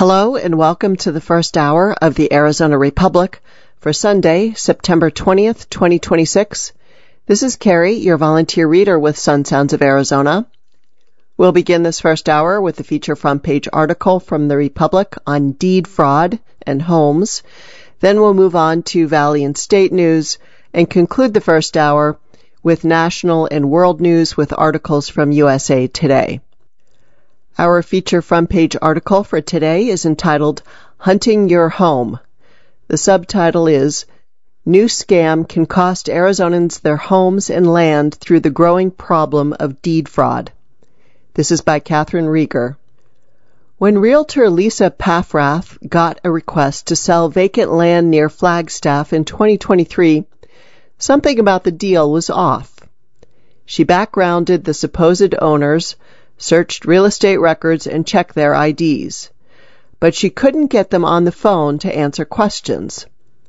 Hello and welcome to the first hour of the Arizona Republic for Sunday, September 20th, 2026. This is Carrie, your volunteer reader with Sun Sounds of Arizona. We'll begin this first hour with a feature front page article from the Republic on deed fraud and homes. Then we'll move on to Valley and State news and conclude the first hour with national and world news with articles from USA Today. Our feature front page article for today is entitled Hunting Your Home. The subtitle is New Scam Can Cost Arizonans Their Homes and Land Through the Growing Problem of Deed Fraud. This is by Catherine Rieger. When realtor Lisa Paffrath got a request to sell vacant land near Flagstaff in 2023, something about the deal was off. She backgrounded the supposed owners, searched real estate records, and checked their IDs. But she couldn't get them on the phone to answer questions.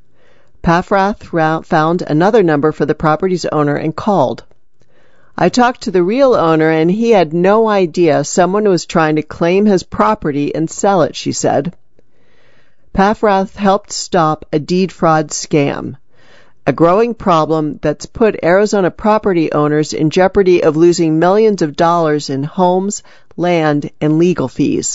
Paffrath found another number for the property's owner and called. I talked to the real owner and he had no idea someone was trying to claim his property and sell it, she said. Paffrath helped stop a deed fraud scam, a growing problem that's put Arizona property owners in jeopardy of losing millions of dollars in homes, land, and legal fees.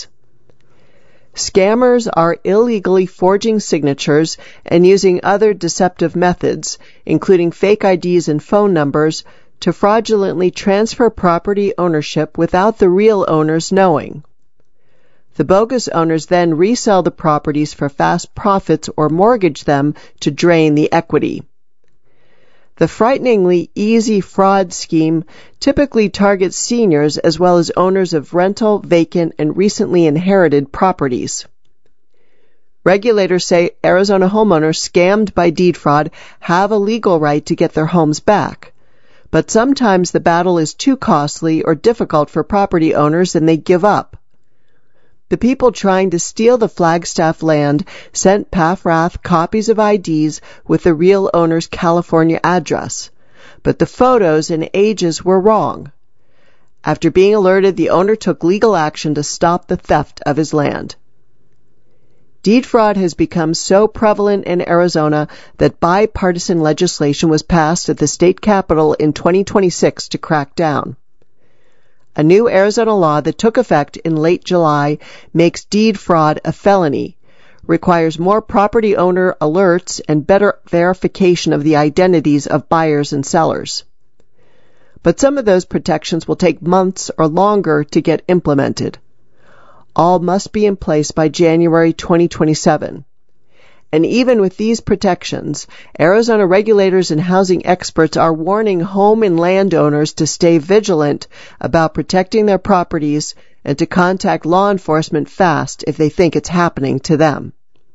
Scammers are illegally forging signatures and using other deceptive methods, including fake IDs and phone numbers, to fraudulently transfer property ownership without the real owners knowing. The bogus owners then resell the properties for fast profits or mortgage them to drain the equity. The frighteningly easy fraud scheme typically targets seniors as well as owners of rental, vacant, and recently inherited properties. Regulators say Arizona homeowners scammed by deed fraud have a legal right to get their homes back. But sometimes the battle is too costly or difficult for property owners and they give up. The people trying to steal the Flagstaff land sent Paffrath copies of IDs with the real owner's California address, but the photos and ages were wrong. After being alerted, the owner took legal action to stop the theft of his land. Deed fraud has become so prevalent in Arizona that bipartisan legislation was passed at the state capitol in 2026 to crack down. A new Arizona law that took effect in late July makes deed fraud a felony, requires more property owner alerts, and better verification of the identities of buyers and sellers. But some of those protections will take months or longer to get implemented. All must be in place by January 2027. And even with these protections, Arizona regulators and housing experts are warning home and landowners to stay vigilant about protecting their properties and to contact law enforcement fast if they think it's happening to them.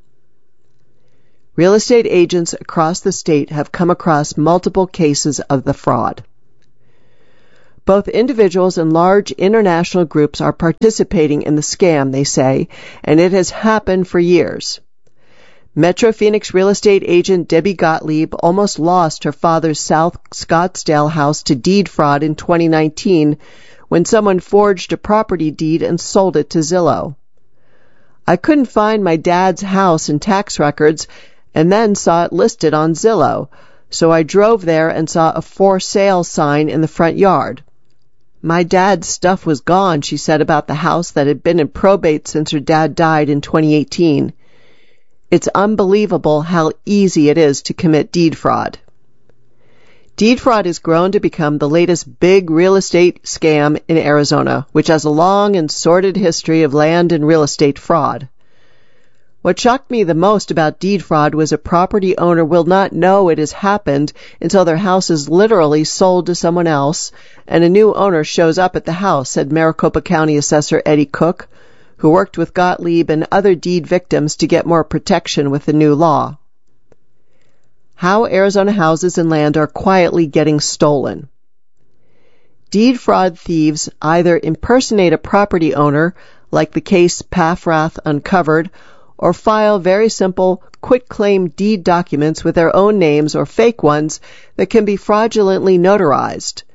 Real estate agents across the state have come across multiple cases of the fraud. Both individuals and large international groups are participating in the scam, they say, and it has happened for years. Metro Phoenix real estate agent Debbie Gottlieb almost lost her father's South Scottsdale house to deed fraud in 2019 when someone forged a property deed and sold it to Zillow. I couldn't find my dad's house in tax records and then saw it listed on Zillow, so I drove there and saw a for sale sign in the front yard. My dad's stuff was gone, she said about the house that had been in probate since her dad died in 2018. It's unbelievable how easy it is to commit deed fraud. Deed fraud has grown to become the latest big real estate scam in Arizona, which has a long and sordid history of land and real estate fraud. What shocked me the most about deed fraud was a property owner will not know it has happened until their house is literally sold to someone else and a new owner shows up at the house, said Maricopa County Assessor Eddie Cook, who worked with Gottlieb and other deed victims to get more protection with the new law. How Arizona houses and land are quietly getting stolen. Deed fraud thieves either impersonate a property owner, like the case Paffrath uncovered, or file very simple quitclaim deed documents with their own names or fake ones that can be fraudulently notarized.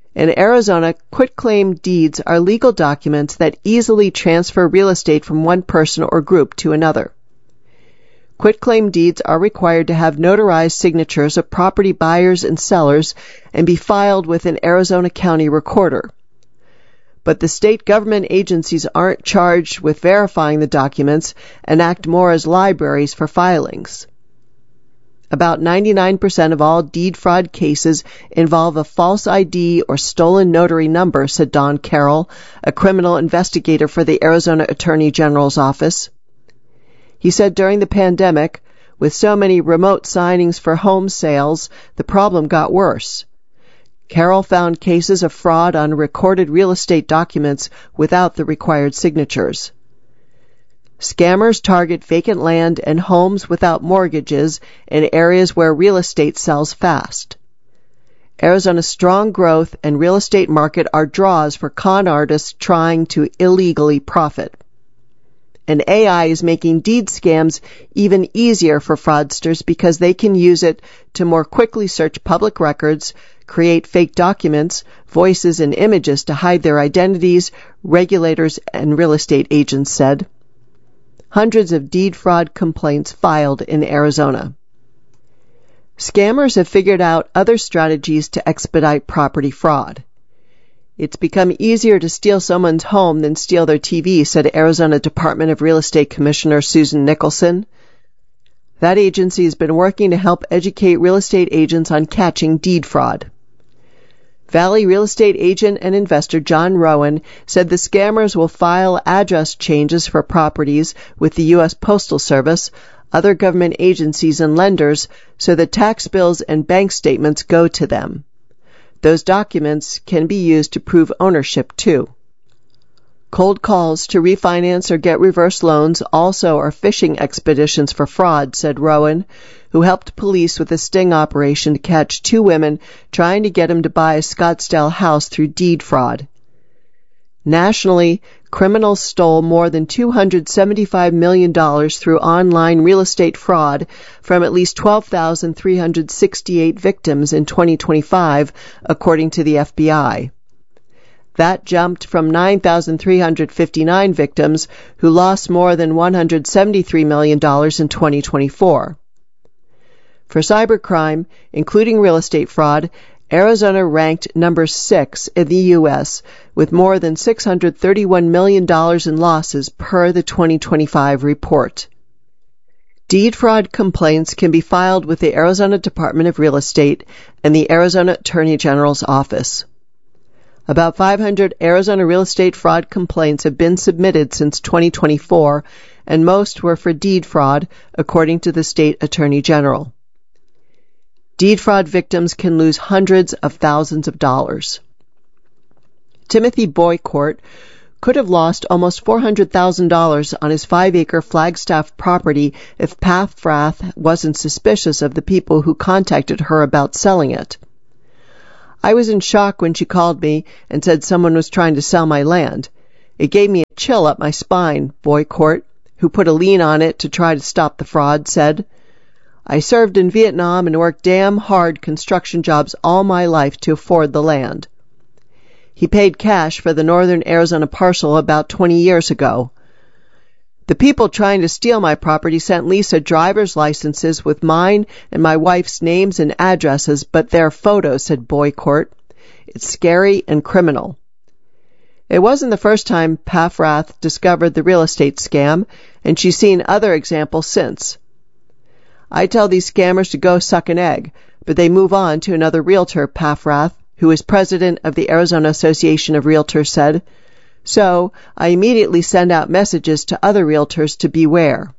In Arizona, quitclaim deeds are legal documents that easily transfer real estate from one person or group to another. Quitclaim deeds are required to have notarized signatures of property buyers and sellers and be filed with an Arizona county recorder. But the state government agencies aren't charged with verifying the documents and act more as libraries for filings. About 99% of all deed fraud cases involve a false ID or stolen notary number, said Don Carroll, a criminal investigator for the Arizona Attorney General's office. He said during the pandemic, with so many remote signings for home sales, the problem got worse. Carroll found cases of fraud on recorded real estate documents without the required signatures. Scammers target vacant land and homes without mortgages in areas where real estate sells fast. Arizona's strong growth and real estate market are draws for con artists trying to illegally profit. And AI is making deed scams even easier for fraudsters because they can use it to more quickly search public records, create fake documents, voices, and images to hide their identities, regulators and real estate agents said. Hundreds of deed fraud complaints filed in Arizona. Scammers have figured out other strategies to expedite property fraud. It's become easier to steal someone's home than steal their TV, said Arizona Department of Real Estate Commissioner Susan Nicholson. That agency has been working to help educate real estate agents on catching deed fraud. Valley real estate agent and investor John Rowan said the scammers will file address changes for properties with the U.S. Postal Service, other government agencies, and lenders so that tax bills and bank statements go to them. Those documents can be used to prove ownership, too. Cold calls to refinance or get reverse loans also are phishing expeditions for fraud, said Rowan, who helped police with a sting operation to catch 2 women trying to get him to buy a Scottsdale house through deed fraud. Nationally, criminals stole more than $275 million through online real estate fraud from at least 12,368 victims in 2025, according to the FBI. That jumped from 9,359 victims who lost more than $173 million in 2024. For cybercrime, including real estate fraud, Arizona ranked number 6 in the U.S. with more than $631 million in losses per the 2025 report. Deed fraud complaints can be filed with the Arizona Department of Real Estate and the Arizona Attorney General's office. About 500 Arizona real estate fraud complaints have been submitted since 2024, and most were for deed fraud, according to the state attorney general. Deed fraud victims can lose hundreds of thousands of dollars. Timothy Boycourt could have lost almost $400,000 on his 5-acre Flagstaff property if Paffrath wasn't suspicious of the people who contacted her about selling it. I was in shock when she called me and said someone was trying to sell my land. It gave me a chill up my spine, Boycourt, who put a lien on it to try to stop the fraud, said. I served in Vietnam and worked damn hard construction jobs all my life to afford the land. He paid cash for the northern Arizona parcel about 20 years ago. The people trying to steal my property sent Lisa driver's licenses with mine and my wife's names and addresses, but their photos, said Boycourt. It's scary and criminal. It wasn't the first time Paffrath discovered the real estate scam, and she's seen other examples since. I tell these scammers to go suck an egg, but they move on to another realtor, Paffrath, who is president of the Arizona Association of Realtors, said. So I immediately send out messages to other realtors to beware.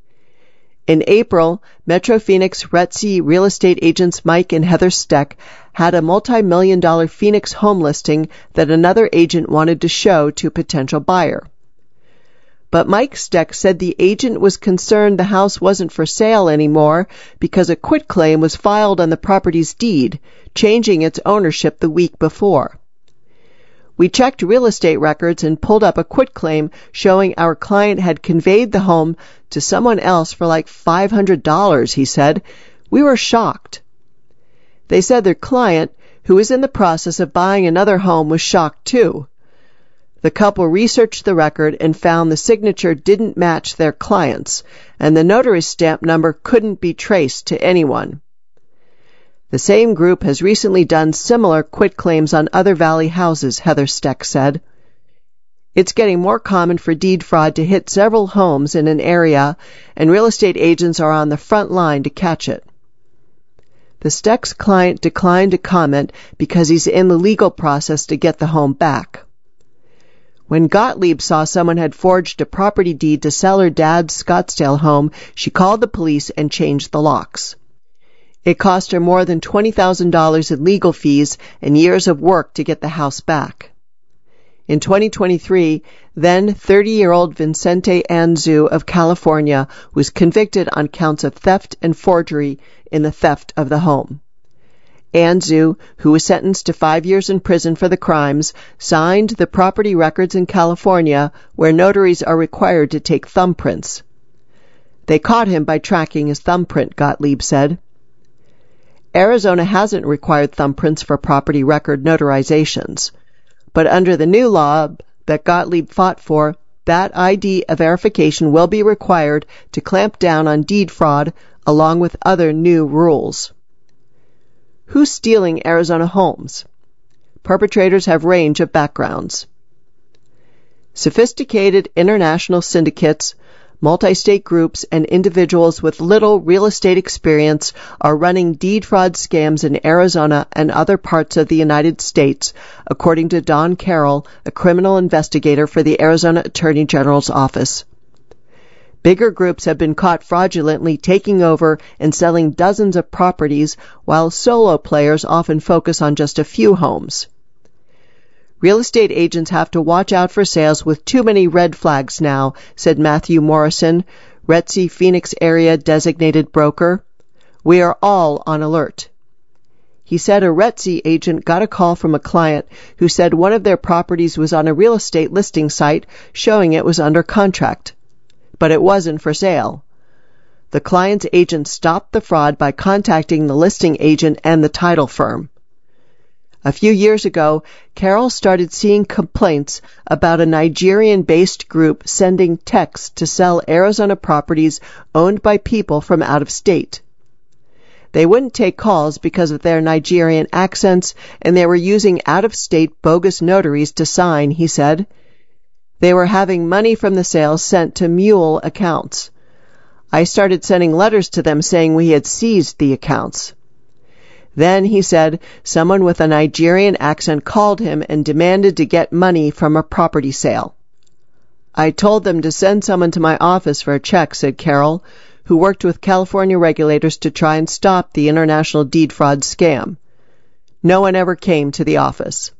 In April, Metro Phoenix RETC real estate agents Mike and Heather Steck had a multi-million-dollar Phoenix home listing that another agent wanted to show to a potential buyer. But Mike Steck said the agent was concerned the house wasn't for sale anymore because a quitclaim was filed on the property's deed, changing its ownership the week before. We checked real estate records and pulled up a quitclaim showing our client had conveyed the home to someone else for like $500, he said. We were shocked. They said their client, who was in the process of buying another home, was shocked too. The couple researched the record and found the signature didn't match their client's, and the notary's stamp number couldn't be traced to anyone. The same group has recently done similar quitclaims on other Valley houses, Heather Steck said. It's getting more common for deed fraud to hit several homes in an area, and real estate agents are on the front line to catch it. The Steck's client declined to comment because he's in the legal process to get the home back. When Gottlieb saw someone had forged a property deed to sell her dad's Scottsdale home, she called the police and changed the locks. It cost her more than $20,000 in legal fees and years of work to get the house back. In 2023, then 30-year-old Vincente Anzu of California was convicted on counts of theft and forgery in the theft of the home. Anzu, who was sentenced to 5 years in prison for the crimes, signed the property records in California, where notaries are required to take thumbprints. They caught him by tracking his thumbprint, Gottlieb said. Arizona hasn't required thumbprints for property record notarizations, but under the new law that Gottlieb fought for, that ID verification will be required to clamp down on deed fraud, along with other new rules. Who's stealing Arizona homes? Perpetrators have range of backgrounds. Sophisticated international syndicates, multi-state groups, and individuals with little real estate experience are running deed fraud scams in Arizona and other parts of the United States, according to Don Carroll, a criminal investigator for the Arizona Attorney General's office. Bigger groups have been caught fraudulently taking over and selling dozens of properties, while solo players often focus on just a few homes. Real estate agents have to watch out for sales with too many red flags now, said Matthew Morrison, RETSI Phoenix area designated broker. We are all on alert. He said a RETSI agent got a call from a client who said one of their properties was on a real estate listing site showing it was under contract, but it wasn't for sale. The client's agent stopped the fraud by contacting the listing agent and the title firm. A few years ago, Carol started seeing complaints about a Nigerian-based group sending texts to sell Arizona properties owned by people from out of state. They wouldn't take calls because of their Nigerian accents, and they were using out-of-state bogus notaries to sign, he said. They were having money from the sales sent to mule accounts. I started sending letters to them saying we had seized the accounts. Then, he said, someone with a Nigerian accent called him and demanded to get money from a property sale. I told them to send someone to my office for a check, said Carol, who worked with California regulators to try and stop the international deed fraud scam. No one ever came to the office.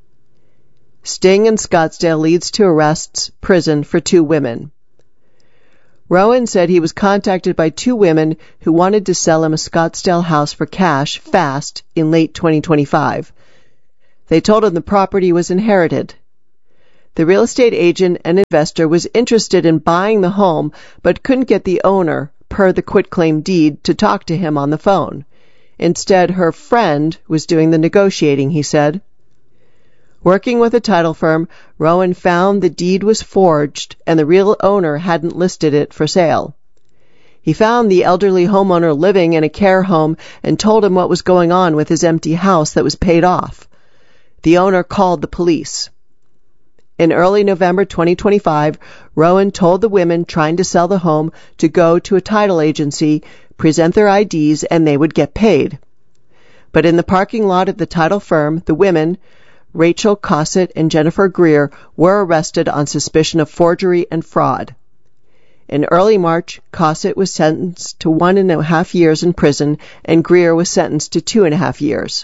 Sting in Scottsdale leads to arrests, prison for 2 women. Rowan said he was contacted by 2 women who wanted to sell him a Scottsdale house for cash fast in late 2025. They told him the property was inherited. The real estate agent and investor was interested in buying the home but couldn't get the owner, per the quitclaim deed, to talk to him on the phone. Instead, her friend was doing the negotiating, he said. Working with a title firm, Rowan found the deed was forged and the real owner hadn't listed it for sale. He found the elderly homeowner living in a care home and told him what was going on with his empty house that was paid off. The owner called the police. In early November 2025, Rowan told the women trying to sell the home to go to a title agency, present their IDs, and they would get paid. But in the parking lot of the title firm, the women, Rachel Cossett and Jennifer Greer, were arrested on suspicion of forgery and fraud. In early March, Cossett was sentenced to 1.5 years in prison, and Greer was sentenced to 2.5 years.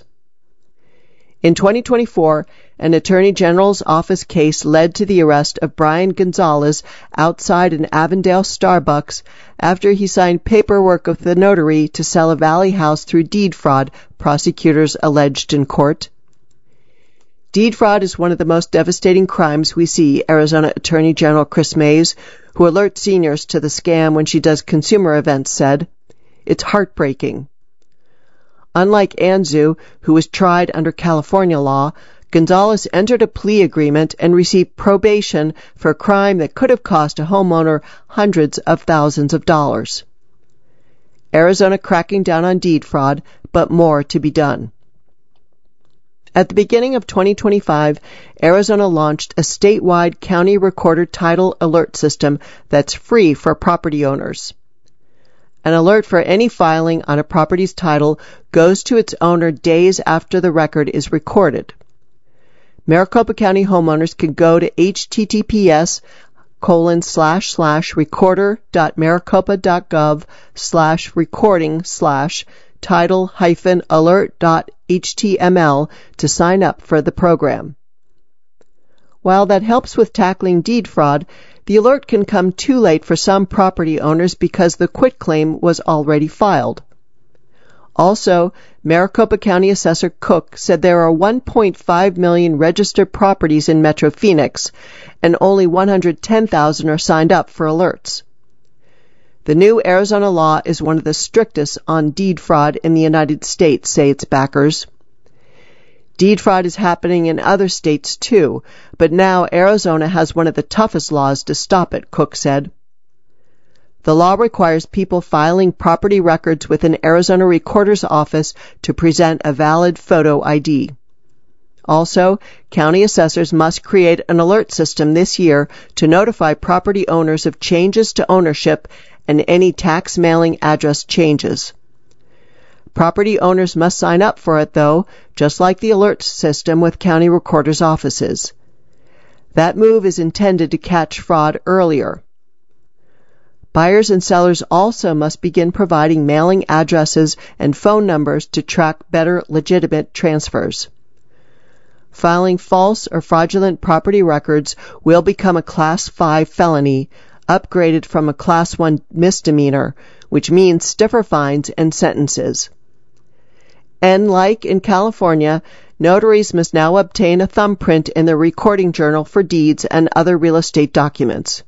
In 2024, an Attorney General's office case led to the arrest of Brian Gonzalez outside an Avondale Starbucks after he signed paperwork with the notary to sell a Valley house through deed fraud, prosecutors alleged in court. Deed fraud is one of the most devastating crimes we see, Arizona Attorney General Chris Mays, who alerts seniors to the scam when she does consumer events, said. It's heartbreaking. Unlike Anzu, who was tried under California law, Gonzalez entered a plea agreement and received probation for a crime that could have cost a homeowner hundreds of thousands of dollars. Arizona cracking down on deed fraud, but more to be done. At the beginning of 2025, Arizona launched a statewide county recorder title alert system that's free for property owners. An alert for any filing on a property's title goes to its owner days after the record is recorded. Maricopa County homeowners can go to https://recorder.maricopa.gov/title-alert.html to sign up for the program. While that helps with tackling deed fraud, the alert can come too late for some property owners because the quitclaim was already filed. Also, Maricopa County Assessor Cook said there are 1.5 million registered properties in Metro Phoenix, and only 110,000 are signed up for alerts. The new Arizona law is one of the strictest on deed fraud in the United States, say its backers. Deed fraud is happening in other states too, but now Arizona has one of the toughest laws to stop it, Cook said. The law requires people filing property records with an Arizona recorder's office to present a valid photo ID. Also, county assessors must create an alert system this year to notify property owners of changes to ownership and any tax mailing address changes. Property owners must sign up for it, though, just like the alert system with county recorders' offices. That move is intended to catch fraud earlier. Buyers and sellers also must begin providing mailing addresses and phone numbers to track better legitimate transfers. Filing false or fraudulent property records will become a Class 5 felony, upgraded from a Class 1 misdemeanor, which means stiffer fines and sentences. And like in California, notaries must now obtain a thumbprint in the recording journal for deeds and other real estate documents.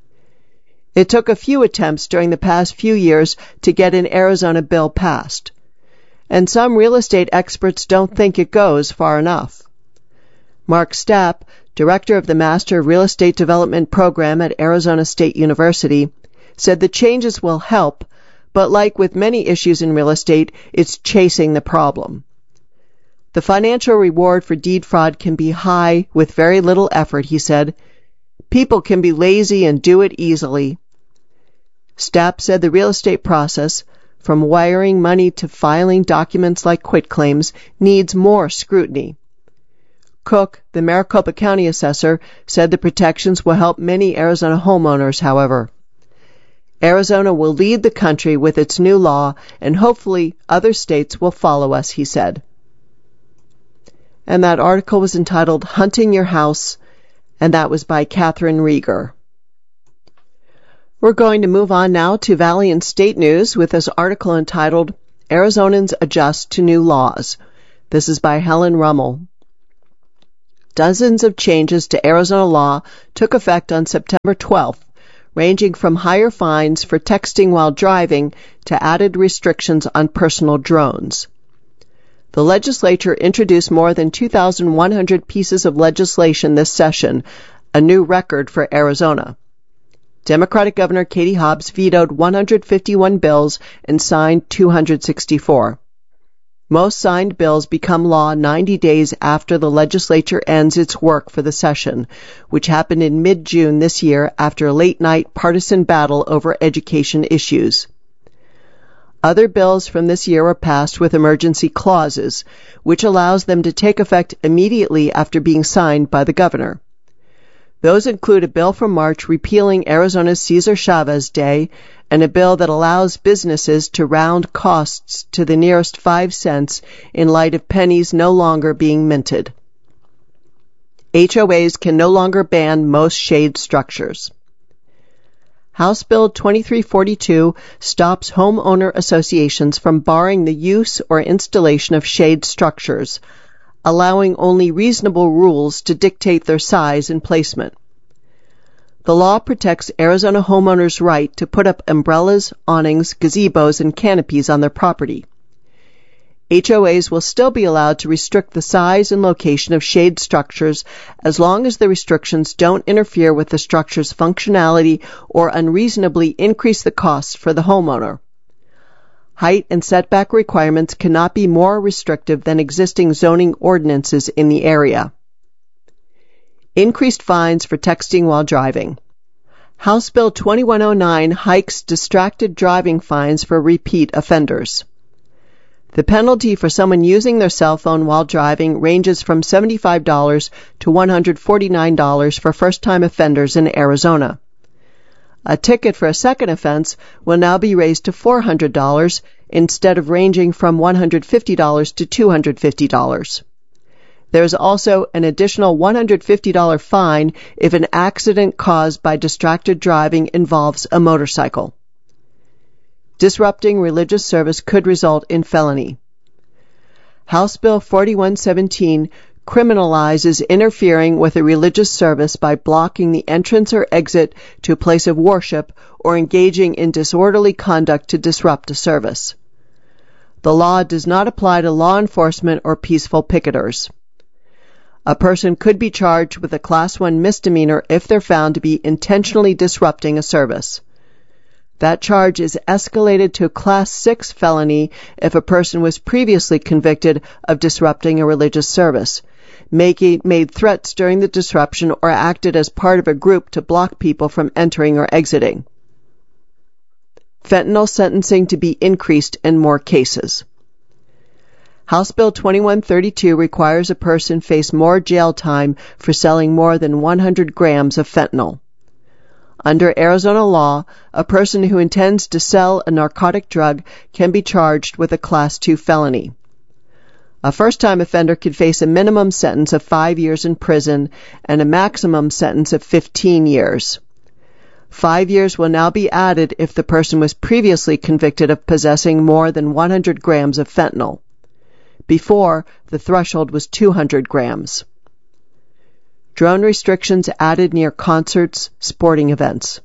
It took a few attempts during the past few years to get an Arizona bill passed, and some real estate experts don't think it goes far enough. Mark Stapp, director of the Master Real Estate Development Program at Arizona State University, said the changes will help, but like with many issues in real estate, it's chasing the problem. The financial reward for deed fraud can be high with very little effort, he said. People can be lazy and do it easily. Stapp said the real estate process, from wiring money to filing documents like quitclaims, needs more scrutiny. Cook, the Maricopa County assessor, said the protections will help many Arizona homeowners, however. Arizona will lead the country with its new law, and hopefully other states will follow us, he said. And that article was entitled Hunting Your House, and that was by Catherine Rieger. We're going to move on now to Valley and State News with this article entitled Arizonans Adjust to New Laws. This is by Helen Rummel. Dozens of changes to Arizona law took effect on September 12th, ranging from higher fines for texting while driving to added restrictions on personal drones. The legislature introduced more than 2,100 pieces of legislation this session, a new record for Arizona. Democratic Governor Katie Hobbs vetoed 151 bills and signed 264. Most signed bills become law 90 days after the legislature ends its work for the session, which happened in mid-June this year after a late-night partisan battle over education issues. Other bills from this year were passed with emergency clauses, which allows them to take effect immediately after being signed by the governor. Those include a bill from March repealing Arizona's Cesar Chavez Day and a bill that allows businesses to round costs to the nearest 5 cents in light of pennies no longer being minted. HOAs can no longer ban most shade structures. House Bill 2342 stops homeowner associations from barring the use or installation of shade structures, allowing only reasonable rules to dictate their size and placement. The law protects Arizona homeowners' right to put up umbrellas, awnings, gazebos, and canopies on their property. HOAs will still be allowed to restrict the size and location of shade structures as long as the restrictions don't interfere with the structure's functionality or unreasonably increase the costs for the homeowner. Height and setback requirements cannot be more restrictive than existing zoning ordinances in the area. Increased fines for texting while driving. House Bill 2109 hikes distracted driving fines for repeat offenders. The penalty for someone using their cell phone while driving ranges from $75 to $149 for first-time offenders in Arizona. A ticket for a second offense will now be raised to $400 instead of ranging from $150 to $250. There is also an additional $150 fine if an accident caused by distracted driving involves a motorcycle. Disrupting religious service could result in felony. House Bill 4117 criminalizes interfering with a religious service by blocking the entrance or exit to a place of worship or engaging in disorderly conduct to disrupt a service. The law does not apply to law enforcement or peaceful picketers. A person could be charged with a Class 1 misdemeanor if they're found to be intentionally disrupting a service. That charge is escalated to a Class 6 felony if a person was previously convicted of disrupting a religious service, made threats during the disruption, or acted as part of a group to block people from entering or exiting. Fentanyl sentencing to be increased in more cases. House Bill 2132 requires a person face more jail time for selling more than 100 grams of fentanyl. Under Arizona law, a person who intends to sell a narcotic drug can be charged with a Class 2 felony. A first-time offender could face a minimum sentence of 5 years in prison and a maximum sentence of 15 years. 5 years will now be added if the person was previously convicted of possessing more than 100 grams of fentanyl. Before, the threshold was 200 grams. Drone restrictions added near concerts, sporting events.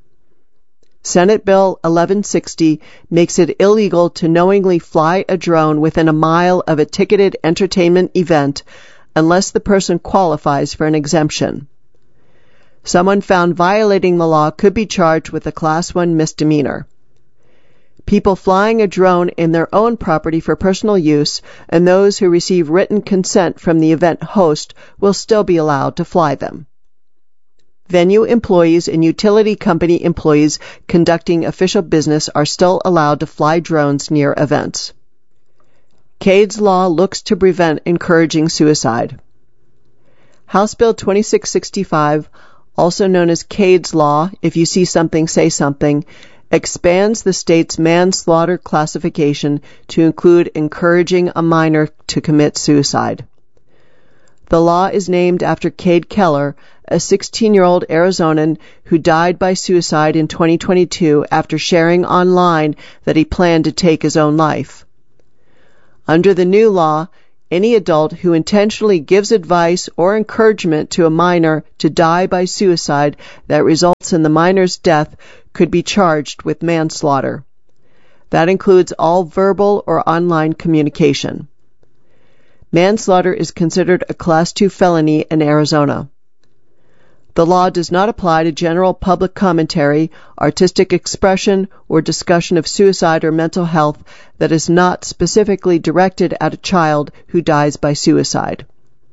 Senate Bill 1160 makes it illegal to knowingly fly a drone within a mile of a ticketed entertainment event unless the person qualifies for an exemption. Someone found violating the law could be charged with a Class 1 misdemeanor. People flying a drone in their own property for personal use and those who receive written consent from the event host will still be allowed to fly them. Venue employees and utility company employees conducting official business are still allowed to fly drones near events. Cade's law looks to prevent encouraging suicide. House Bill 2665, also known as Cade's law, if you see something, say something, expands the state's manslaughter classification to include encouraging a minor to commit suicide. The law is named after Cade Keller, a 16-year-old Arizonan who died by suicide in 2022 after sharing online that he planned to take his own life. Under the new law, any adult who intentionally gives advice or encouragement to a minor to die by suicide that results in the minor's death could be charged with manslaughter. That includes all verbal or online communication. Manslaughter is considered a Class 2 felony in Arizona. The law does not apply to general public commentary, artistic expression, or discussion of suicide or mental health that is not specifically directed at a child who dies by suicide.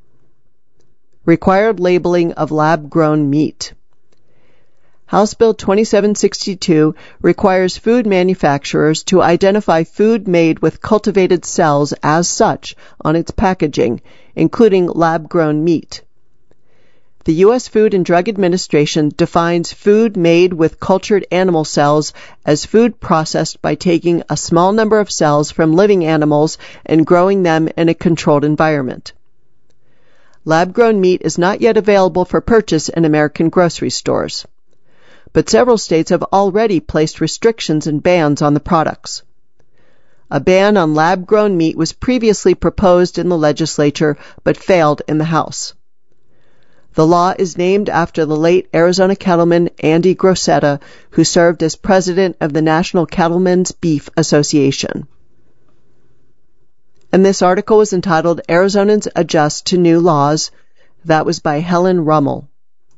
Required labeling of lab-grown meat. House Bill 2762 requires food manufacturers to identify food made with cultivated cells as such on its packaging, including lab-grown meat. The U.S. Food and Drug Administration defines food made with cultured animal cells as food processed by taking a small number of cells from living animals and growing them in a controlled environment. Lab-grown meat is not yet available for purchase in American grocery stores, but several states have already placed restrictions and bans on the products. A ban on lab-grown meat was previously proposed in the legislature but failed in the House. The law is named after the late Arizona cattleman Andy Grosetta, who served as president of the National Cattlemen's Beef Association. And this article was entitled Arizonans Adjust to New Laws. That was by Helen Rummel.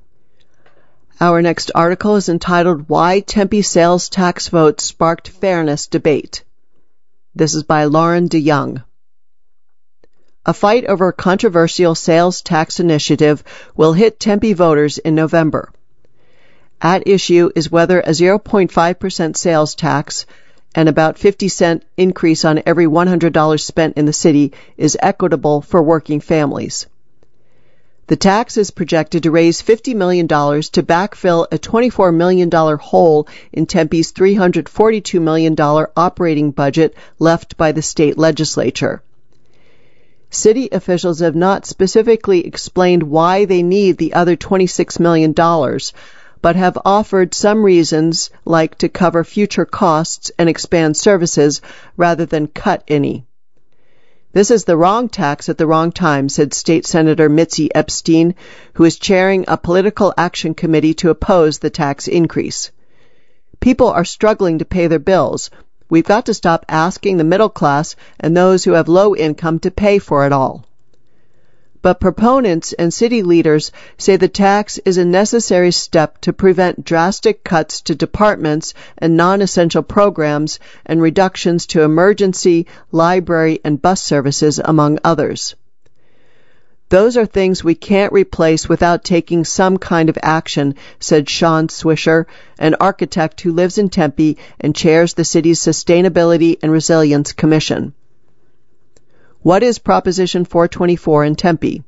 Our next article is entitled Why Tempe Sales Tax Vote Sparked Fairness Debate. This is by Lauren DeYoung. A fight over a controversial sales tax initiative will hit Tempe voters in November. At issue is whether a 0.5% sales tax and about 50-cent increase on every $100 spent in the city is equitable for working families. The tax is projected to raise $50 million to backfill a $24 million hole in Tempe's $342 million operating budget left by the state legislature. City officials have not specifically explained why they need the other $26 million, but have offered some reasons, like to cover future costs and expand services rather than cut any. This is the wrong tax at the wrong time, said State Senator Mitzi Epstein, who is chairing a political action committee to oppose the tax increase. People are struggling to pay their bills. We've got to stop asking the middle class and those who have low income to pay for it all. But proponents and city leaders say the tax is a necessary step to prevent drastic cuts to departments and non-essential programs and reductions to emergency, library, and bus services, among others. Those are things we can't replace without taking some kind of action, said Sean Swisher, an architect who lives in Tempe and chairs the city's Sustainability and Resilience Commission. What is Proposition 424 in Tempe?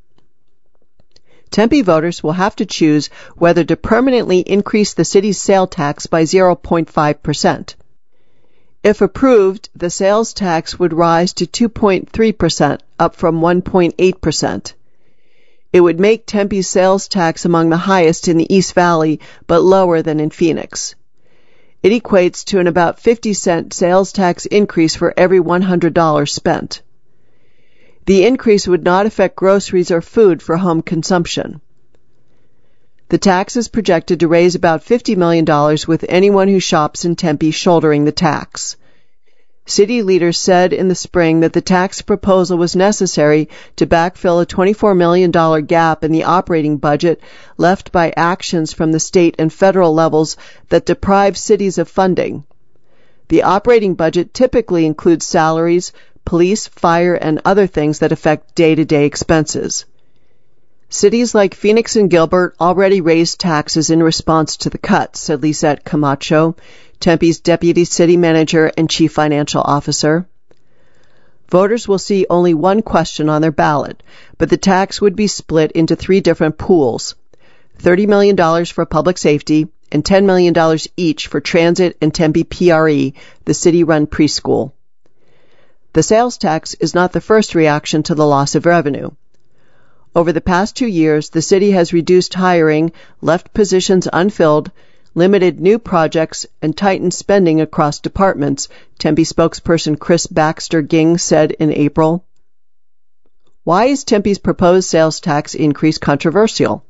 Tempe voters will have to choose whether to permanently increase the city's sales tax by 0.5%. If approved, the sales tax would rise to 2.3%, up from 1.8%. It would make Tempe's sales tax among the highest in the East Valley, but lower than in Phoenix. It equates to an about 50-cent sales tax increase for every $100 spent. The increase would not affect groceries or food for home consumption. The tax is projected to raise about $50 million with anyone who shops in Tempe shouldering the tax. City leaders said in the spring that the tax proposal was necessary to backfill a $24 million gap in the operating budget left by actions from the state and federal levels that deprive cities of funding. The operating budget typically includes salaries, police, fire, and other things that affect day-to-day expenses. Cities like Phoenix and Gilbert already raised taxes in response to the cuts, said Lisette Camacho, Tempe's deputy city manager and chief financial officer. Voters will see only one question on their ballot, but the tax would be split into 3 different pools: $30 million for public safety and $10 million each for transit and Tempe PRE, the city-run preschool. The sales tax is not the first reaction to the loss of revenue. Over the past 2 years, the city has reduced hiring, left positions unfilled, limited new projects, and tightened spending across departments, Tempe spokesperson Chris Baxter Ging said in April. Why is Tempe's proposed sales tax increase controversial?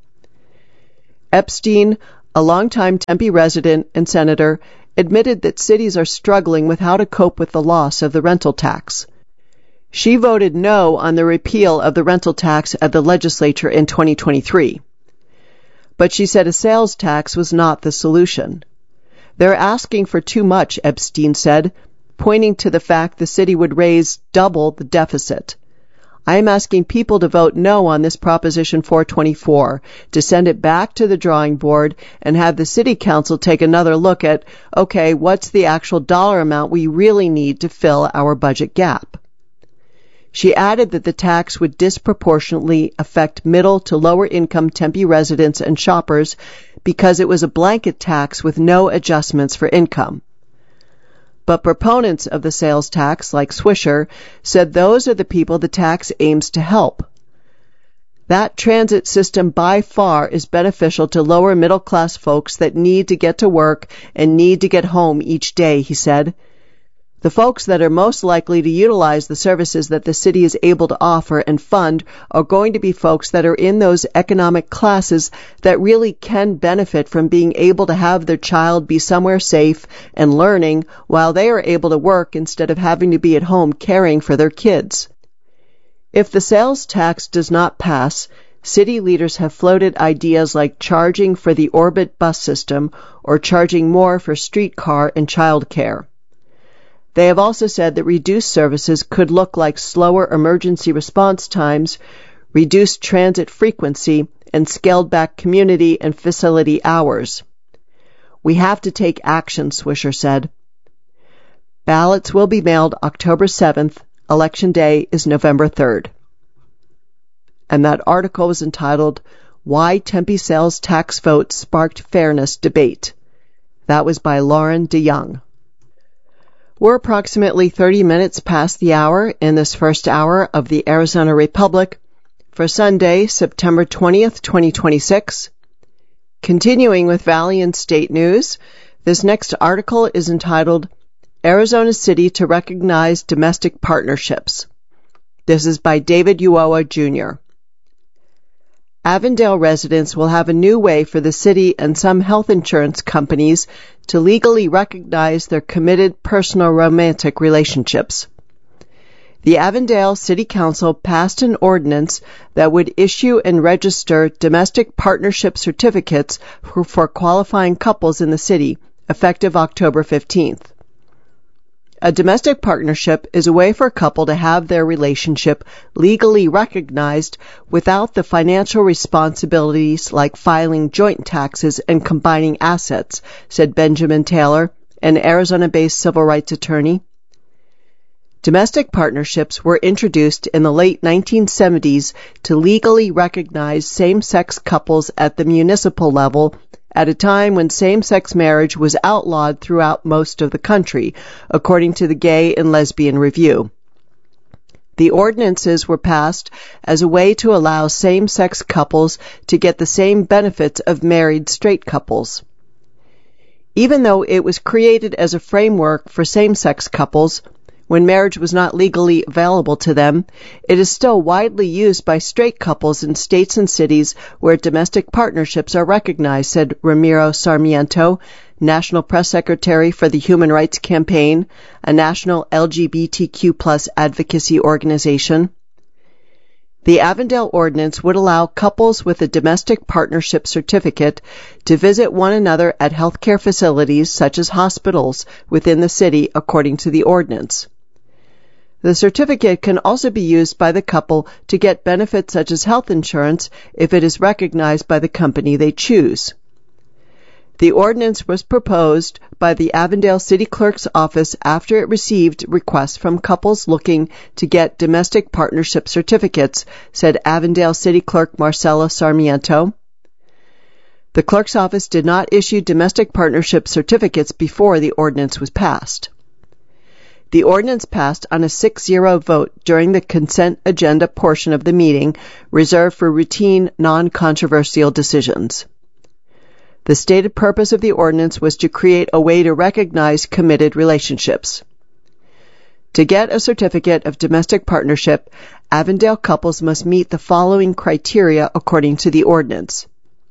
Epstein, a longtime Tempe resident and senator, admitted that cities are struggling with how to cope with the loss of the rental tax. She voted no on the repeal of the rental tax at the legislature in 2023. But she said a sales tax was not the solution. They're asking for too much, Epstein said, pointing to the fact the city would raise double the deficit. I am asking people to vote no on this Proposition 424, to send it back to the drawing board and have the City Council take another look at, okay, what's the actual dollar amount we really need to fill our budget gap? She added that the tax would disproportionately affect middle to lower income Tempe residents and shoppers because it was a blanket tax with no adjustments for income. But proponents of the sales tax, like Swisher, said those are the people the tax aims to help. That transit system by far is beneficial to lower middle class folks that need to get to work and need to get home each day, he said. The folks that are most likely to utilize the services that the city is able to offer and fund are going to be folks that are in those economic classes that really can benefit from being able to have their child be somewhere safe and learning while they are able to work instead of having to be at home caring for their kids. If the sales tax does not pass, city leaders have floated ideas like charging for the Orbit bus system or charging more for streetcar and childcare. They have also said that reduced services could look like slower emergency response times, reduced transit frequency, and scaled-back community and facility hours. We have to take action, Swisher said. Ballots will be mailed October 7th. Election Day is November 3rd. And that article was entitled, Why Tempe Sales Tax Vote Sparked Fairness Debate. That was by Lauren DeYoung. We're approximately 30 minutes past the hour in this first hour of the Arizona Republic for Sunday, September 20th, 2026. Continuing with Valley and State News, this next article is entitled, Arizona City to Recognize Domestic Partnerships. This is by David Uoa, Jr. Avondale residents will have a new way for the city and some health insurance companies to legally recognize their committed personal romantic relationships. The Avondale City Council passed an ordinance that would issue and register domestic partnership certificates for qualifying couples in the city, effective October 15th. A domestic partnership is a way for a couple to have their relationship legally recognized without the financial responsibilities like filing joint taxes and combining assets, said Benjamin Taylor, an Arizona-based civil rights attorney. Domestic partnerships were introduced in the late 1970s to legally recognize same-sex couples at the municipal level at a time when same-sex marriage was outlawed throughout most of the country, according to the Gay and Lesbian Review. The ordinances were passed as a way to allow same-sex couples to get the same benefits of married straight couples. Even though it was created as a framework for same-sex couples, when marriage was not legally available to them, it is still widely used by straight couples in states and cities where domestic partnerships are recognized, said Ramiro Sarmiento, National Press Secretary for the Human Rights Campaign, a national LGBTQ+ advocacy organization. The Avondale Ordinance would allow couples with a domestic partnership certificate to visit one another at healthcare facilities such as hospitals within the city, according to the ordinance. The certificate can also be used by the couple to get benefits such as health insurance if it is recognized by the company they choose. The ordinance was proposed by the Avondale City Clerk's office after it received requests from couples looking to get domestic partnership certificates, said Avondale City Clerk Marcela Sarmiento. The clerk's office did not issue domestic partnership certificates before the ordinance was passed. The ordinance passed on a 6-0 vote during the consent agenda portion of the meeting, reserved for routine, non-controversial decisions. The stated purpose of the ordinance was to create a way to recognize committed relationships. To get a certificate of domestic partnership, Avondale couples must meet the following criteria according to the ordinance.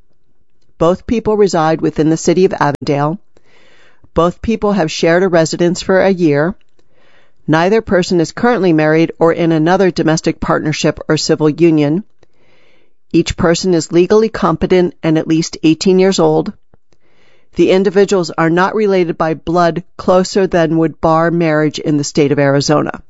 Both people reside within the city of Avondale. Both people have shared a residence for a year. Neither person is currently married or in another domestic partnership or civil union. Each person is legally competent and at least 18 years old. The individuals are not related by blood closer than would bar marriage in the state of Arizona.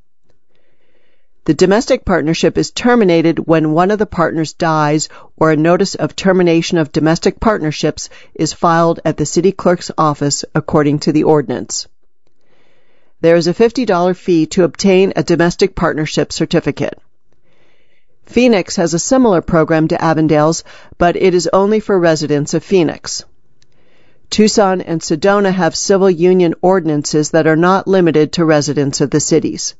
The domestic partnership is terminated when one of the partners dies or a notice of termination of domestic partnerships is filed at the city clerk's office, according to the ordinance. There is a $50 fee to obtain a domestic partnership certificate. Phoenix has a similar program to Avondale's, but it is only for residents of Phoenix. Tucson and Sedona have civil union ordinances that are not limited to residents of the cities.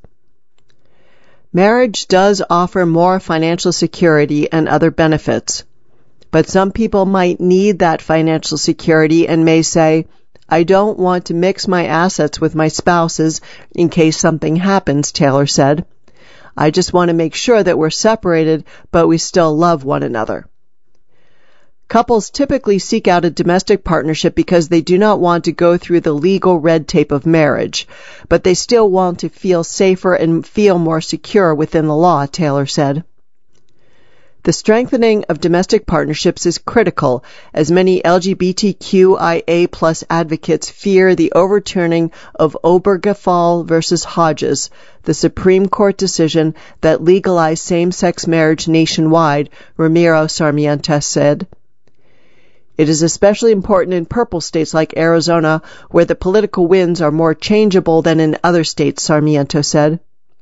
Marriage does offer more financial security and other benefits, but some people might need that financial security and may say, I don't want to mix my assets with my spouse's in case something happens, Taylor said. I just want to make sure that we're separated, but we still love one another. Couples typically seek out a domestic partnership because they do not want to go through the legal red tape of marriage, but they still want to feel safer and feel more secure within the law, Taylor said. The strengthening of domestic partnerships is critical, as many LGBTQIA+ advocates fear the overturning of Obergefell versus Hodges, the Supreme Court decision that legalized same-sex marriage nationwide, Ramiro Sarmiento said. It is especially important in purple states like Arizona, where the political winds are more changeable than in other states, Sarmiento said.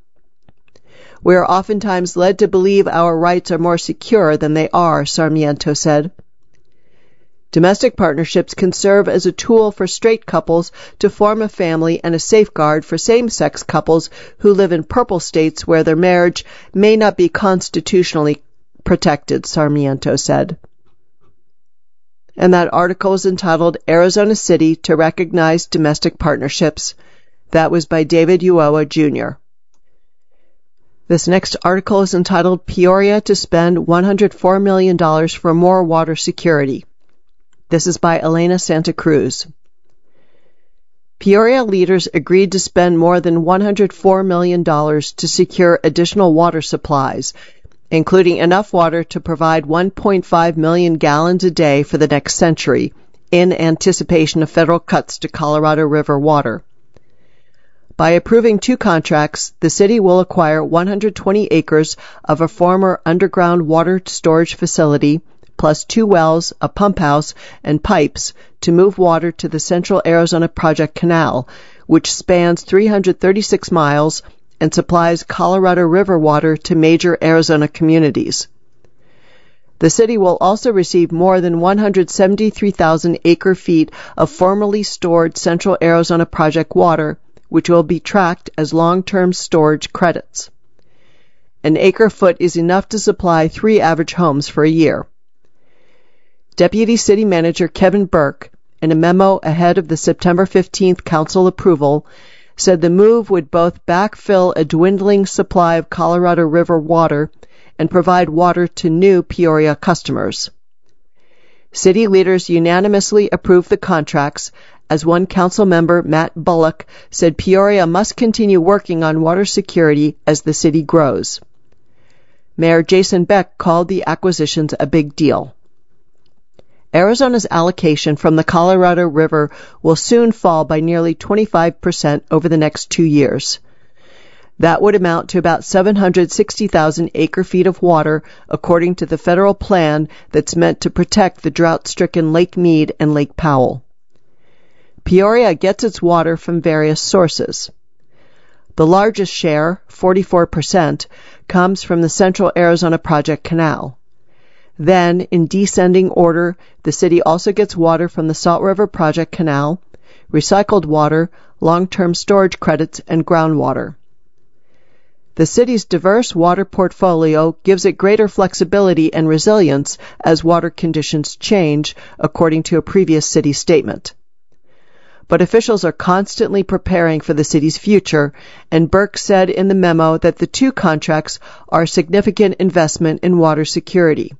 We are oftentimes led to believe our rights are more secure than they are, Sarmiento said. Domestic partnerships can serve as a tool for straight couples to form a family and a safeguard for same-sex couples who live in purple states where their marriage may not be constitutionally protected, Sarmiento said. And that article is entitled Arizona City to Recognize Domestic Partnerships. That was by David Uoa, Jr. This next article is entitled Peoria to Spend $104 million for More Water Security. This is by Elena Santa Cruz. Peoria leaders agreed to spend more than $104 million to secure additional water supplies, including enough water to provide 1.5 million gallons a day for the next century, in anticipation of federal cuts to Colorado River water. By approving 2 contracts, the city will acquire 120 acres of a former underground water storage facility, plus 2 wells, a pump house, and pipes to move water to the Central Arizona Project Canal, which spans 336 miles and supplies Colorado River water to major Arizona communities. The city will also receive more than 173,000 acre-feet of formerly stored Central Arizona Project water, which will be tracked as long-term storage credits. An acre-foot is enough to supply 3 average homes for a year. Deputy City Manager Kevin Burke, in a memo ahead of the September 15th council approval, said the move would both backfill a dwindling supply of Colorado River water and provide water to new Peoria customers. City leaders unanimously approved the contracts, as one council member, Matt Bullock, said Peoria must continue working on water security as the city grows. Mayor Jason Beck called the acquisitions a big deal. Arizona's allocation from the Colorado River will soon fall by nearly 25% over the next 2 years. That would amount to about 760,000 acre-feet of water, according to the federal plan that's meant to protect the drought-stricken Lake Mead and Lake Powell. Peoria gets its water from various sources. The largest share, 44%, comes from the Central Arizona Project Canal. Then, in descending order, the city also gets water from the Salt River Project Canal, recycled water, long-term storage credits, and groundwater. The city's diverse water portfolio gives it greater flexibility and resilience as water conditions change, according to a previous city statement. But officials are constantly preparing for the city's future, and Burke said in the memo that the 2 contracts are a significant investment in water security.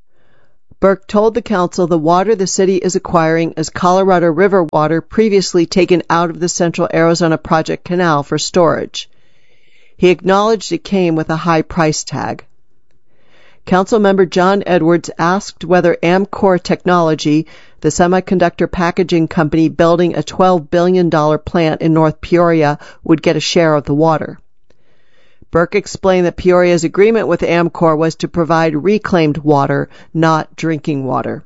Burke told the council the water the city is acquiring is Colorado River water previously taken out of the Central Arizona Project Canal for storage. He acknowledged it came with a high price tag. Councilmember John Edwards asked whether Amcor Technology, the semiconductor packaging company building a $12 billion plant in North Peoria, would get a share of the water. Burke explained that Peoria's agreement with Amcor was to provide reclaimed water, not drinking water.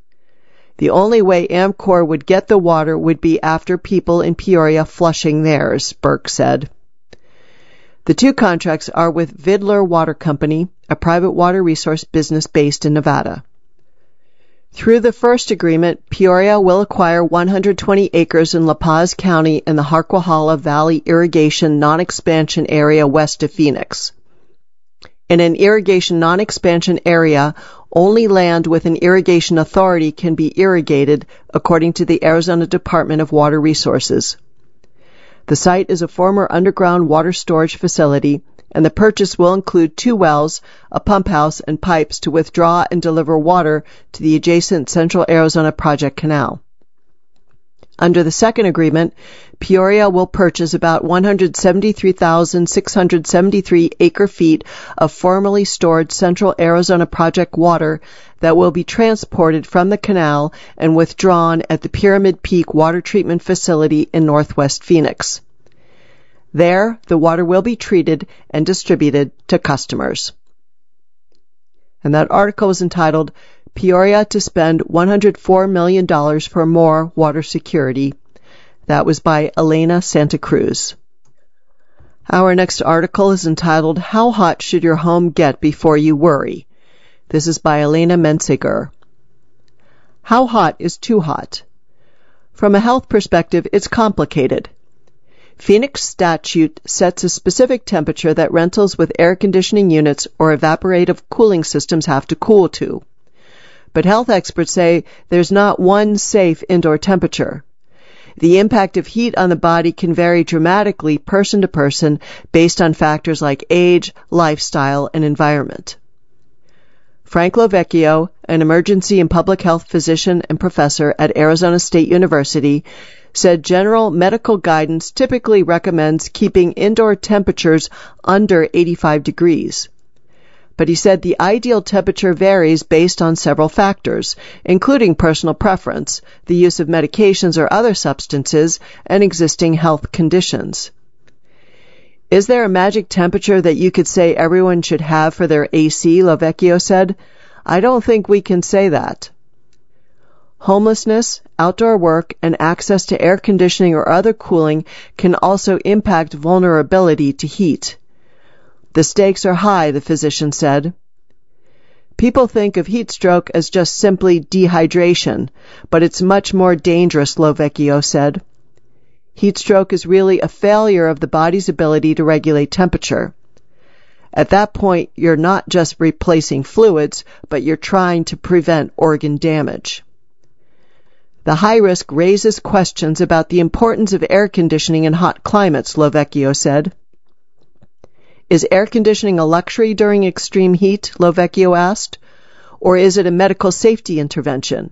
The only way Amcor would get the water would be after people in Peoria flushing theirs, Burke said. The 2 contracts are with Vidler Water Company, a private water resource business based in Nevada. Through the first agreement, Peoria will acquire 120 acres in La Paz County in the Harquahala Valley Irrigation Non-Expansion Area west of Phoenix. In an irrigation non-expansion area, only land with an irrigation authority can be irrigated, according to the Arizona Department of Water Resources. The site is a former underground water storage facility, and the purchase will include 2 wells, a pump house, and pipes to withdraw and deliver water to the adjacent Central Arizona Project Canal. Under the second agreement, Peoria will purchase about 173,673 acre-feet of formerly stored Central Arizona Project water that will be transported from the canal and withdrawn at the Pyramid Peak Water Treatment Facility in Northwest Phoenix. There, the water will be treated and distributed to customers. And that article is entitled, Peoria to spend $104 million for more water security. That was by Elena Santa Cruz. Our next article is entitled, How Hot Should Your Home Get Before You Worry? This is by Elena Mensinger. How hot is too hot? From a health perspective, it's complicated. Phoenix statute sets a specific temperature that rentals with air conditioning units or evaporative cooling systems have to cool to. But health experts say there's not one safe indoor temperature. The impact of heat on the body can vary dramatically person to person based on factors like age, lifestyle, and environment. Frank Lovecchio, an emergency and public health physician and professor at Arizona State University, said general medical guidance typically recommends keeping indoor temperatures under 85 degrees. But he said the ideal temperature varies based on several factors, including personal preference, the use of medications or other substances, and existing health conditions. Is there a magic temperature that you could say everyone should have for their AC, Lovecchio said? I don't think we can say that. Homelessness, outdoor work, and access to air conditioning or other cooling can also impact vulnerability to heat. The stakes are high, the physician said. People think of heat stroke as just simply dehydration, but it's much more dangerous, Lovecchio said. Heat stroke is really a failure of the body's ability to regulate temperature. At that point, you're not just replacing fluids, but you're trying to prevent organ damage. The high risk raises questions about the importance of air conditioning in hot climates, Lovecchio said. Is air conditioning a luxury during extreme heat, Lovecchio asked, or is it a medical safety intervention?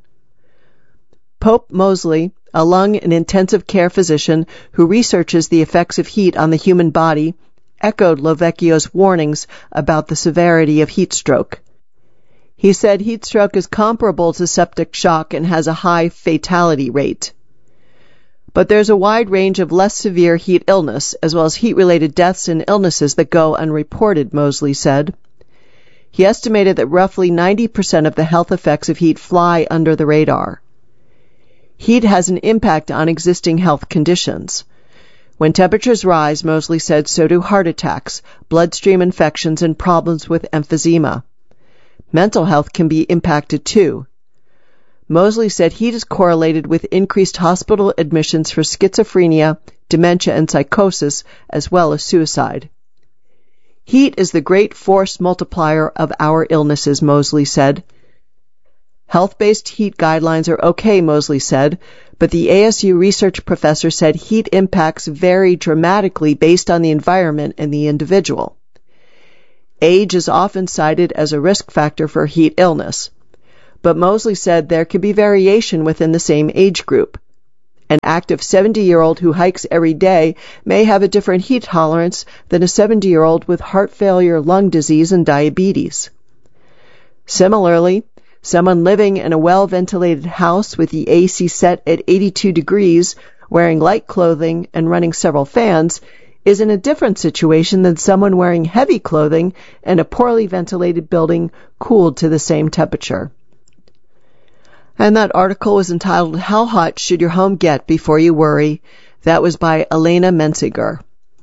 Pope Mosley, a lung and intensive care physician who researches the effects of heat on the human body, echoed Lovecchio's warnings about the severity of heat stroke. He said heat stroke is comparable to septic shock and has a high fatality rate. But there's a wide range of less severe heat illness, as well as heat-related deaths and illnesses that go unreported, Mosley said. He estimated that roughly 90% of the health effects of heat fly under the radar. Heat has an impact on existing health conditions. When temperatures rise, Mosley said, so do heart attacks, bloodstream infections, and problems with emphysema. Mental health can be impacted too. Mosley said heat is correlated with increased hospital admissions for schizophrenia, dementia, and psychosis, as well as suicide. Heat is the great force multiplier of our illnesses, Mosley said. Health-based heat guidelines are okay, Mosley said, but the ASU research professor said heat impacts vary dramatically based on the environment and the individual. Age is often cited as a risk factor for heat illness. But Mosley said there could be variation within the same age group. An active 70-year-old who hikes every day may have a different heat tolerance than a 70-year-old with heart failure, lung disease, and diabetes. Similarly, someone living in a well-ventilated house with the AC set at 82 degrees, wearing light clothing and running several fans, is in a different situation than someone wearing heavy clothing in a poorly ventilated building cooled to the same temperature. And that article was entitled, How Hot Should Your Home Get Before You Worry? That was by Elena Mensinger.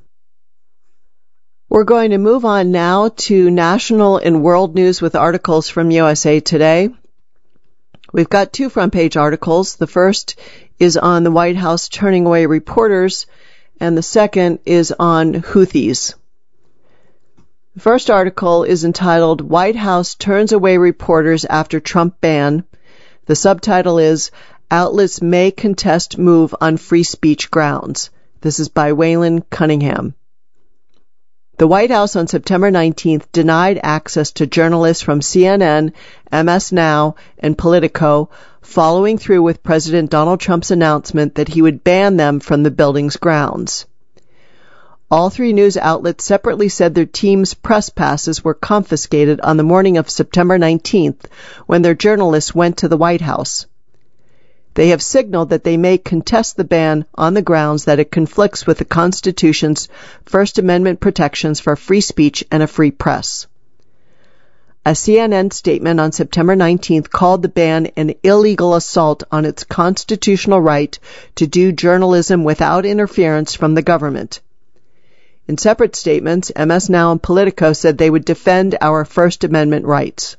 We're going to move on now to national and world news with articles from USA Today. We've got 2 front-page articles. The first is on the White House turning away reporters, and the second is on Houthis. The first article is entitled, White House Turns Away Reporters After Trump Ban. The subtitle is, Outlets May Contest Move on Free Speech Grounds. This is by Waylon Cunningham. The White House on September 19th denied access to journalists from CNN, MS Now, and Politico, following through with President Donald Trump's announcement that he would ban them from the building's grounds. All three news outlets separately said their team's press passes were confiscated on the morning of September 19th when their journalists went to the White House. They have signaled that they may contest the ban on the grounds that it conflicts with the Constitution's First Amendment protections for free speech and a free press. A CNN statement on September 19th called the ban an illegal assault on its constitutional right to do journalism without interference from the government. In separate statements, MS Now and Politico said they would defend our First Amendment rights.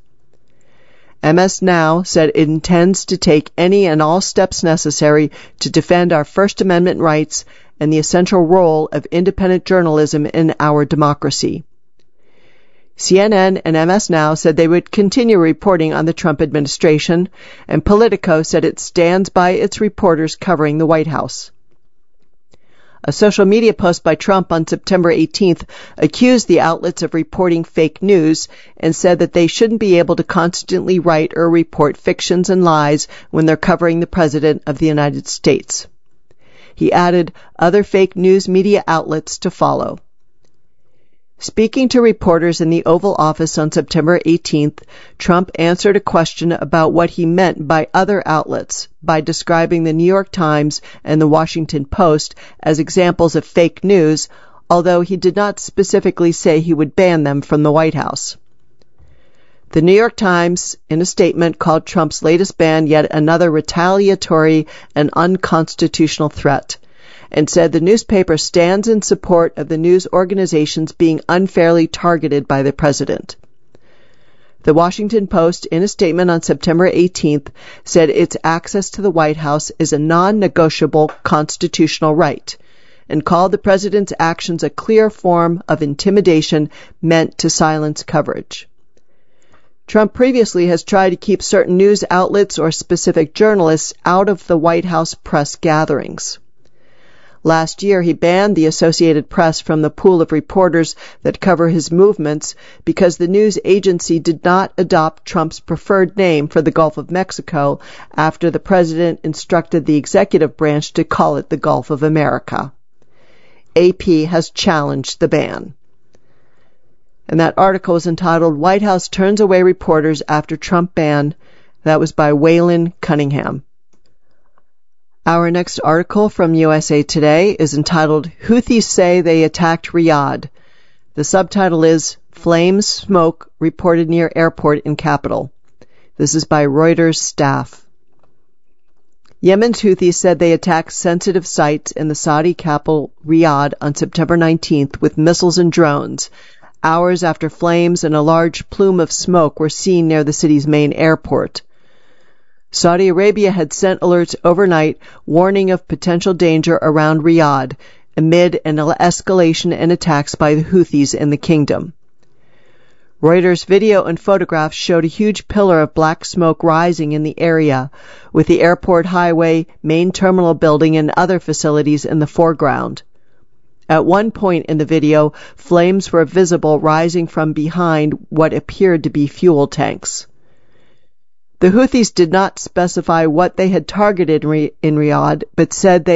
MS Now said it intends to take any and all steps necessary to defend our First Amendment rights and the essential role of independent journalism in our democracy. CNN and MS Now said they would continue reporting on the Trump administration, and Politico said it stands by its reporters covering the White House. A social media post by Trump on September 18th accused the outlets of reporting fake news and said that they shouldn't be able to constantly write or report fictions and lies when they're covering the President of the United States. He added other fake news media outlets to follow. Speaking to reporters in the Oval Office on September 18th, Trump answered a question about what he meant by other outlets by describing the New York Times and the Washington Post as examples of fake news, although he did not specifically say he would ban them from the White House. The New York Times, in a statement, called Trump's latest ban yet another retaliatory and unconstitutional threat, and said the newspaper stands in support of the news organizations being unfairly targeted by the president. The Washington Post, in a statement on September 18th, said its access to the White House is a non-negotiable constitutional right, and called the president's actions a clear form of intimidation meant to silence coverage. Trump previously has tried to keep certain news outlets or specific journalists out of the White House press gatherings. Last year, he banned the Associated Press from the pool of reporters that cover his movements because the news agency did not adopt Trump's preferred name for the Gulf of Mexico after the president instructed the executive branch to call it the Gulf of America. AP has challenged the ban. And that article is entitled, White House Turns Away Reporters After Trump Ban. That was by Waylon Cunningham. Our next article from USA Today is entitled, Houthis Say They Attacked Riyadh. The subtitle is, Flames Smoke Reported Near Airport in Capital. This is by Reuters staff. Yemen's Houthis said they attacked sensitive sites in the Saudi capital Riyadh on September 19th with missiles and drones, hours after flames and a large plume of smoke were seen near the city's main airport. Saudi Arabia had sent alerts overnight warning of potential danger around Riyadh amid an escalation in attacks by the Houthis in the kingdom. Reuters video and photographs showed a huge pillar of black smoke rising in the area, with the airport highway, main terminal building, and other facilities in the foreground. At one point in the video, flames were visible rising from behind what appeared to be fuel tanks. The Houthis did not specify what they had targeted in Riyadh, but said they